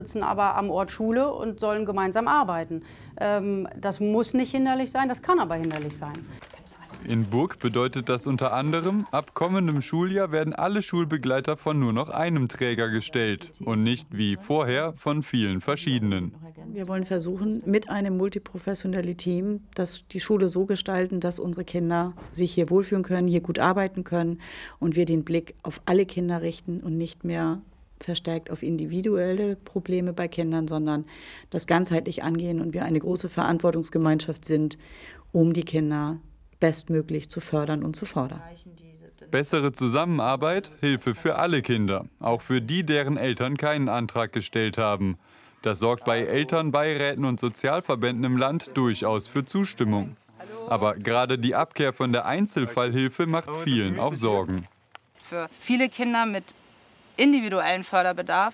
Sitzen aber am Ort Schule und sollen gemeinsam arbeiten. Das muss nicht hinderlich sein, das kann aber hinderlich sein. In Burg bedeutet das unter anderem, ab kommendem Schuljahr werden alle Schulbegleiter von nur noch einem Träger gestellt und nicht wie vorher von vielen verschiedenen. Wir wollen versuchen, mit einem multiprofessionellen Team die Schule so gestalten, dass unsere Kinder sich hier wohlfühlen können, hier gut arbeiten können und wir den Blick auf alle Kinder richten und nicht mehr verstärkt auf individuelle Probleme bei Kindern, sondern das ganzheitlich angehen und wir eine große Verantwortungsgemeinschaft sind, um die Kinder bestmöglich zu fördern und zu fordern. Bessere Zusammenarbeit, Hilfe für alle Kinder, auch für die, deren Eltern keinen Antrag gestellt haben. Das sorgt bei Elternbeiräten und Sozialverbänden im Land durchaus für Zustimmung. Aber gerade die Abkehr von der Einzelfallhilfe macht vielen auch Sorgen. Für viele Kinder mit individuellen Förderbedarf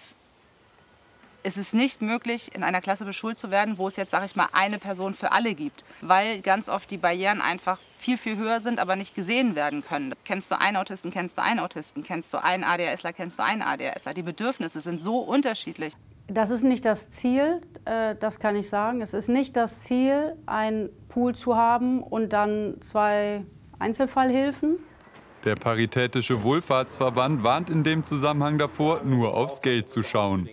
ist es nicht möglich, in einer Klasse beschult zu werden, wo es jetzt, sage ich mal, eine Person für alle gibt. Weil ganz oft die Barrieren einfach viel, viel höher sind, aber nicht gesehen werden können. Kennst du einen Autisten, kennst du einen Autisten, kennst du einen ADHSler, kennst du einen ADHSler. Die Bedürfnisse sind so unterschiedlich. Das ist nicht das Ziel, das kann ich sagen. Es ist nicht das Ziel, einen Pool zu haben und dann 2 Einzelfallhilfen. Der Paritätische Wohlfahrtsverband warnt in dem Zusammenhang davor, nur aufs Geld zu schauen.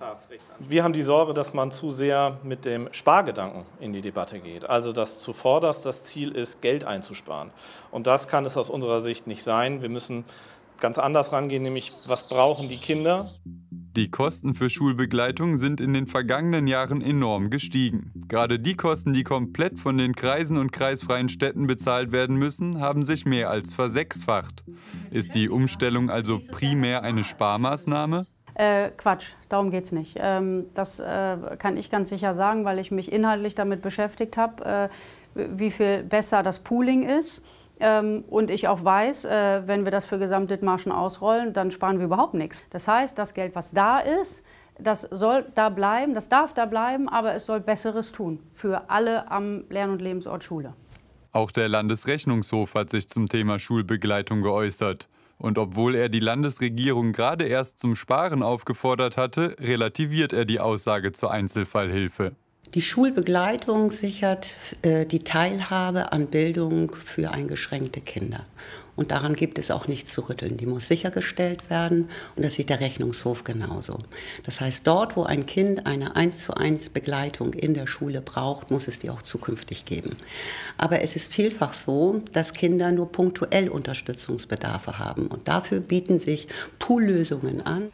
Wir haben die Sorge, dass man zu sehr mit dem Spargedanken in die Debatte geht. Also dass zuvorderst das Ziel ist, Geld einzusparen. Und das kann es aus unserer Sicht nicht sein. Wir müssen ganz anders rangehen, nämlich was brauchen die Kinder? Die Kosten für Schulbegleitung sind in den vergangenen Jahren enorm gestiegen. Gerade die Kosten, die komplett von den Kreisen und kreisfreien Städten bezahlt werden müssen, haben sich mehr als versechsfacht. Ist die Umstellung also primär eine Sparmaßnahme? Quatsch, darum geht es nicht. Das kann ich ganz sicher sagen, weil ich mich inhaltlich damit beschäftigt habe, wie viel besser das Pooling ist. Und ich auch weiß, wenn wir das für Gesamtdithmarschen ausrollen, dann sparen wir überhaupt nichts. Das heißt, das Geld, was da ist, das soll da bleiben, das darf da bleiben, aber es soll Besseres tun für alle am Lern- und Lebensort Schule. Auch der Landesrechnungshof hat sich zum Thema Schulbegleitung geäußert. Und obwohl er die Landesregierung gerade erst zum Sparen aufgefordert hatte, relativiert er die Aussage zur Einzelfallhilfe. Die Schulbegleitung sichert die Teilhabe an Bildung für eingeschränkte Kinder. Und daran gibt es auch nichts zu rütteln. Die muss sichergestellt werden und das sieht der Rechnungshof genauso. Das heißt, dort, wo ein Kind eine 1:1 Begleitung in der Schule braucht, muss es die auch zukünftig geben. Aber es ist vielfach so, dass Kinder nur punktuell Unterstützungsbedarfe haben. Und dafür bieten sich Poollösungen an.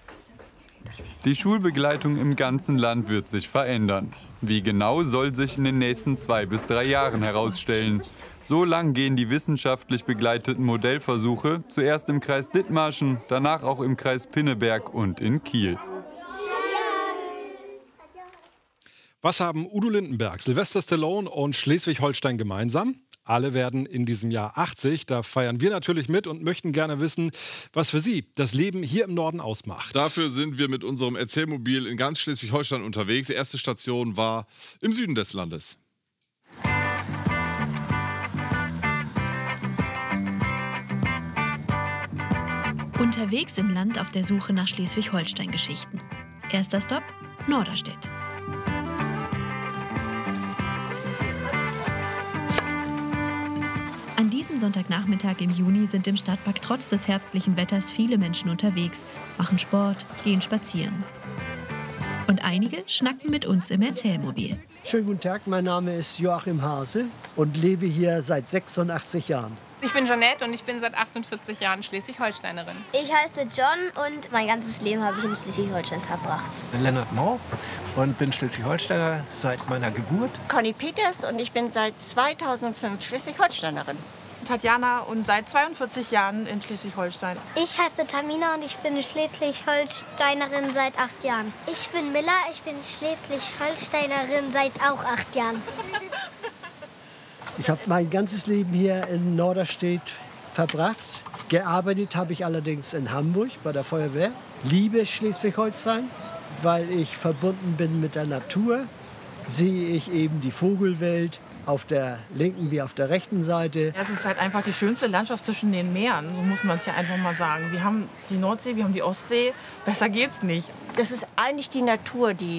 Die Schulbegleitung im ganzen Land wird sich verändern. Wie genau, soll sich in den nächsten 2 bis 3 Jahren herausstellen. So lang gehen die wissenschaftlich begleiteten Modellversuche, zuerst im Kreis Dithmarschen, danach auch im Kreis Pinneberg und in Kiel. Was haben Udo Lindenberg, Sylvester Stallone und Schleswig-Holstein gemeinsam? Alle werden in diesem Jahr 80. Da feiern wir natürlich mit und möchten gerne wissen, was für Sie das Leben hier im Norden ausmacht. Dafür sind wir mit unserem Erzählmobil in ganz Schleswig-Holstein unterwegs. Die erste Station war im Süden des Landes. Unterwegs im Land auf der Suche nach Schleswig-Holstein-Geschichten. Erster Stopp: Norderstedt. An diesem Sonntagnachmittag im Juni sind im Stadtpark trotz des herbstlichen Wetters viele Menschen unterwegs, machen Sport, gehen spazieren. Und einige schnacken mit uns im Erzählmobil. Schönen guten Tag, mein Name ist Joachim Hase und lebe hier seit 86 Jahren. Ich bin Jeanette und ich bin seit 48 Jahren Schleswig-Holsteinerin. Ich heiße John und mein ganzes Leben habe ich in Schleswig-Holstein verbracht. Ich bin Lennart Mau und bin Schleswig-Holsteiner seit meiner Geburt. Conny Peters und ich bin seit 2005 Schleswig-Holsteinerin. Tatjana und seit 42 Jahren in Schleswig-Holstein. Ich heiße Tamina und ich bin Schleswig-Holsteinerin seit 8 Jahren. Ich bin Miller, ich bin Schleswig-Holsteinerin seit auch 8 Jahren. Ich habe mein ganzes Leben hier in Norderstedt verbracht. Gearbeitet habe ich allerdings in Hamburg bei der Feuerwehr. Liebe Schleswig-Holstein, weil ich verbunden bin mit der Natur. Sehe ich eben die Vogelwelt, auf der linken wie auf der rechten Seite. Es ist halt einfach die schönste Landschaft zwischen den Meeren, so muss man es ja einfach mal sagen. Wir haben die Nordsee, wir haben die Ostsee, besser geht's nicht. Das ist eigentlich die Natur, die